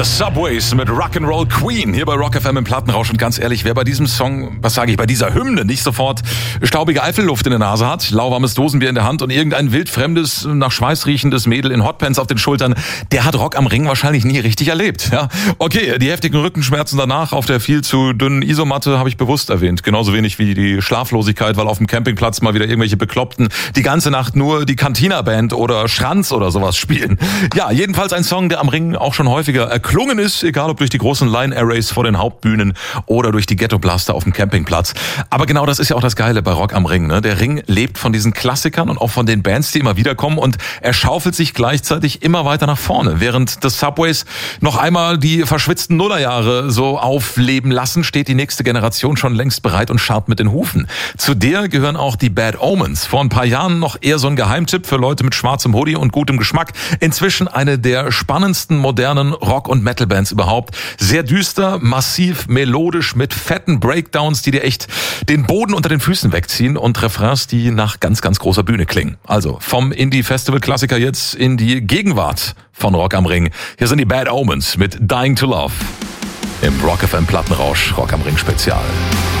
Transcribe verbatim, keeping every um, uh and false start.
The Subways mit Rock'n'Roll Queen hier bei Rock F M im Plattenrausch. Und ganz ehrlich, wer bei diesem Song, was sage ich, bei dieser Hymne nicht sofort staubige Eifelluft in der Nase hat, lauwarmes Dosenbier in der Hand und irgendein wildfremdes, nach Schweiß riechendes Mädel in Hotpants auf den Schultern, der hat Rock am Ring wahrscheinlich nie richtig erlebt. Ja, okay, die heftigen Rückenschmerzen danach auf der viel zu dünnen Isomatte habe ich bewusst erwähnt. Genauso wenig wie die Schlaflosigkeit, weil auf dem Campingplatz mal wieder irgendwelche Bekloppten die ganze Nacht nur die Cantina-Band oder Schranz oder sowas spielen. Ja, jedenfalls ein Song, der am Ring auch schon häufiger erklungen ist, egal ob durch die großen Line-Arrays vor den Hauptbühnen oder durch die Ghetto-Blaster auf dem Campingplatz. Aber genau das ist ja auch das Geile bei Rock am Ring, ne? Der Ring lebt von diesen Klassikern und auch von den Bands, die immer wieder kommen, und er schaufelt sich gleichzeitig immer weiter nach vorne. Während The Subways noch einmal die verschwitzten Nullerjahre so aufleben lassen, steht die nächste Generation schon längst bereit und scharrt mit den Hufen. Zu der gehören auch die Bad Omens. Vor ein paar Jahren noch eher so ein Geheimtipp für Leute mit schwarzem Hoodie und gutem Geschmack. Inzwischen eine der spannendsten modernen Rock- und Metal-Bands überhaupt. Sehr düster, massiv, melodisch, mit fetten Breakdowns, die dir echt den Boden unter den Füßen wegziehen, und Refrains, die nach ganz, ganz großer Bühne klingen. Also vom Indie-Festival-Klassiker jetzt in die Gegenwart von Rock am Ring. Hier sind die Bad Omens mit Dying to Love im Rock F M Plattenrausch Rock am Ring Spezial.